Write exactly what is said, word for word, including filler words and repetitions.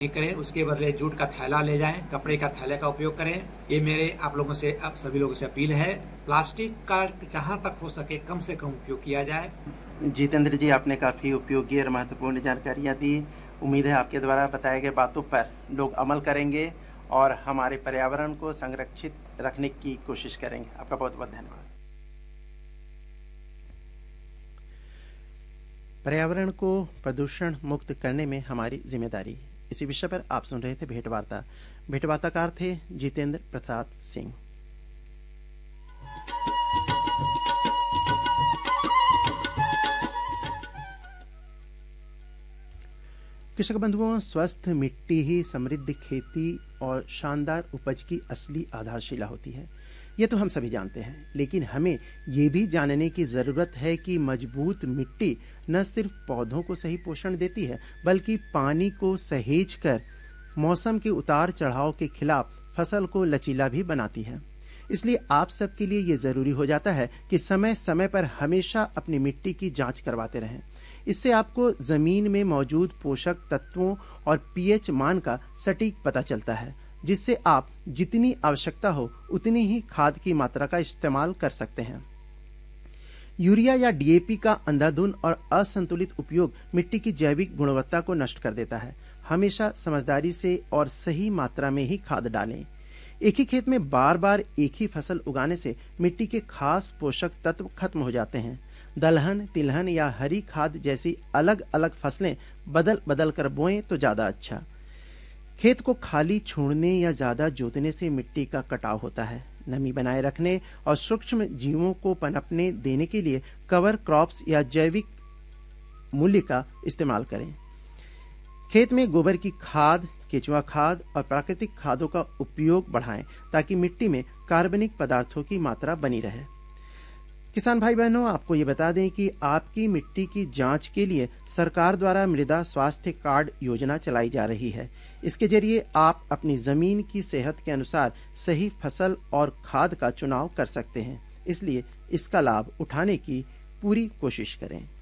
नहीं करें, उसके बदले जूट का थैला ले जाएं, कपड़े का थैले का उपयोग करें। ये मेरे आप लोगों से, आप सभी लोगों से अपील है। प्लास्टिक का जहां तक हो सके कम से कम उपयोग किया जाए। जितेंद्र जी, आपने काफ़ी उपयोगी और महत्वपूर्ण जानकारियाँ दी। उम्मीद है आपके द्वारा बताए गए बातों पर लोग अमल करेंगे और हमारे पर्यावरण को संरक्षित रखने की कोशिश करेंगे। आपका बहुत बहुत धन्यवाद। पर्यावरण को प्रदूषण मुक्त करने में हमारी जिम्मेदारी, इसी विषय पर आप सुन रहे थे भेंटवार्ता। भेंटवार्ताकार थे जितेंद्र प्रसाद सिंह। कृषक बंधुओं, स्वस्थ मिट्टी ही समृद्ध खेती और शानदार उपज की असली आधारशिला होती है। ये तो हम सभी जानते हैं, लेकिन हमें ये भी जानने की ज़रूरत है कि मजबूत मिट्टी न सिर्फ पौधों को सही पोषण देती है, बल्कि पानी को सहेज कर मौसम के उतार चढ़ाव के खिलाफ फसल को लचीला भी बनाती है। इसलिए आप सबके लिए ये ज़रूरी हो जाता है कि समय समय पर हमेशा अपनी मिट्टी की जांच करवाते रहें। इससे आपको ज़मीन में मौजूद पोषक तत्वों और पीएच मान का सटीक पता चलता है, जिससे आप जितनी आवश्यकता हो उतनी ही खाद की मात्रा का इस्तेमाल कर सकते हैं। यूरिया या डीएपी का अंधाधुंध और असंतुलित उपयोग मिट्टी की जैविक गुणवत्ता को नष्ट कर देता है। हमेशा समझदारी से और सही मात्रा में ही खाद डालें। एक ही खेत में बार बार एक ही फसल उगाने से मिट्टी के खास पोषक तत्व खत्म हो जाते हैं। दलहन, तिलहन या हरी खाद जैसी अलग अलग फसलें बदल बदल कर बोएं तो ज़्यादा अच्छा। खेत को खाली छोड़ने या ज़्यादा जोतने से मिट्टी का कटाव होता है। नमी बनाए रखने और सूक्ष्म जीवों को पनपने देने के लिए कवर क्रॉप्स या जैविक मूल्य का इस्तेमाल करें। खेत में गोबर की खाद, केचुआ खाद और प्राकृतिक खादों का उपयोग बढ़ाएं ताकि मिट्टी में कार्बनिक पदार्थों की मात्रा बनी रहे। किसान भाई बहनों, आपको ये बता दें कि आपकी मिट्टी की जांच के लिए सरकार द्वारा मृदा स्वास्थ्य कार्ड योजना चलाई जा रही है। इसके जरिए आप अपनी जमीन की सेहत के अनुसार सही फसल और खाद का चुनाव कर सकते हैं। इसलिए इसका लाभ उठाने की पूरी कोशिश करें।